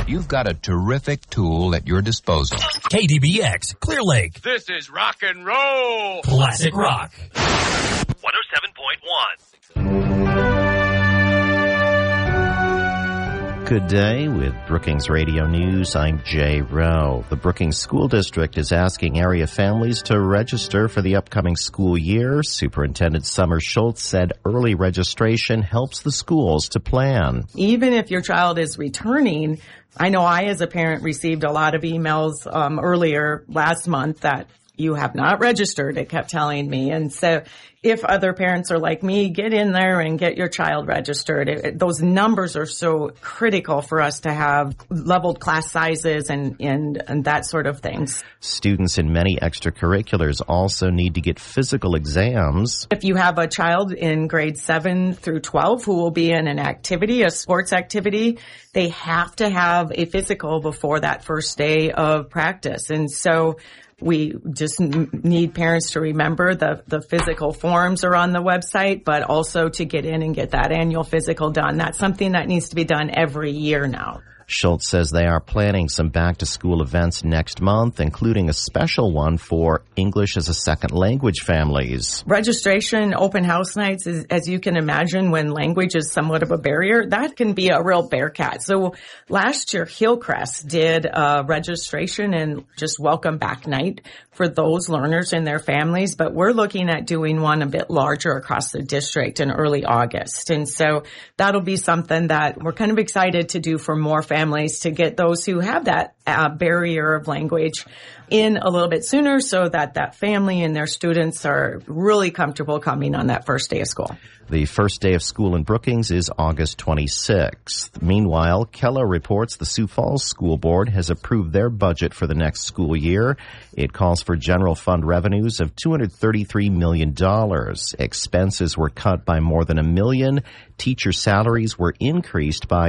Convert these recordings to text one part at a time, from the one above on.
you've got a terrific tool at your disposal. KDBX, Clear Lake. This is rock and roll. Classic rock. 107.1. Good day with Brookings Radio News. I'm Jay Rowe. The Brookings School District is asking area families to register for the upcoming school year. Superintendent Summer Schultz said early registration helps the schools to plan. Even if your child is returning, I know I as a parent received a lot of emails earlier last month that you have not registered, it kept telling me. And so if other parents are like me, get in there and get your child registered. Those numbers are so critical for us to have leveled class sizes and that sort of things. Students in many extracurriculars also need to get physical exams. If you have a child in grades 7 through 12 who will be in an activity, a sports activity, they have to have a physical before that first day of practice. And so we just need parents to remember the physical forms are on the website, but also to get in and get that annual physical done. That's something that needs to be done every year now. Schultz says they are planning some back-to-school events next month, including a special one for English as a second language families. Registration, open house nights, as you can imagine, when language is somewhat of a barrier, that can be a real bear cat. So last year, Hillcrest did a registration and just welcome back night for those learners and their families, but we're looking at doing one a bit larger across the district in early August. And so that'll be something that we're kind of excited to do for more families, to get those who have that barrier of language in a little bit sooner so that that family and their students are really comfortable coming on that first day of school. The first day of school in Brookings is August 26th. Meanwhile, Keller reports the Sioux Falls School Board has approved their budget for the next school year. It calls for general fund revenues of $233 million. Expenses were cut by more than $1 million. Teacher salaries were increased by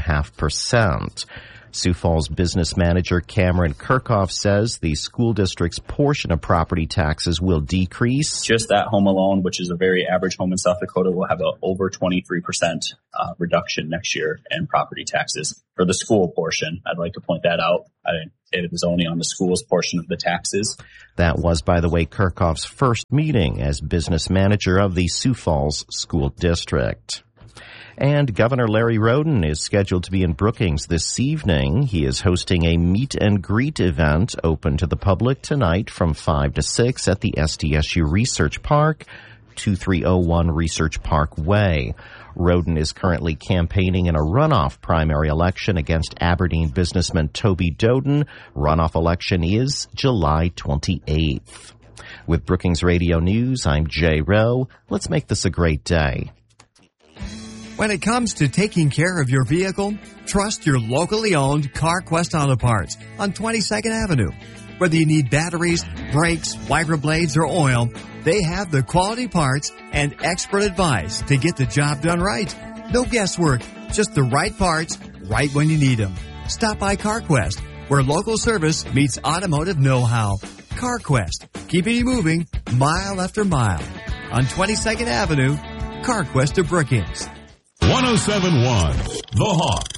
2.5%. Sioux Falls business manager Cameron Kirchhoff says the school district's portion of property taxes will decrease. Just that home alone, which is a very average home in South Dakota, will have an over 23% reduction next year in property taxes. For the school portion, I'd like to point that out. It was only on the school's portion of the taxes. That was, by the way, Kirchhoff's first meeting as business manager of the Sioux Falls School District. And Governor Larry Roden is scheduled to be in Brookings this evening. He is hosting a meet and greet event open to the public tonight from 5 to 6 at the SDSU Research Park, 2301 Research Park Way. Roden is currently campaigning in a runoff primary election against Aberdeen businessman Toby Doden. Runoff election is July 28th. With Brookings Radio News, I'm Jay Rowe. Let's make this a great day. When it comes to taking care of your vehicle, trust your locally owned CarQuest Auto Parts on 22nd Avenue. Whether you need batteries, brakes, wiper blades, or oil, they have the quality parts and expert advice to get the job done right. No guesswork, just the right parts, right when you need them. Stop by CarQuest, where local service meets automotive know-how. CarQuest, keeping you moving mile after mile. On 22nd Avenue, CarQuest of Brookings. 107.1 The Hawk.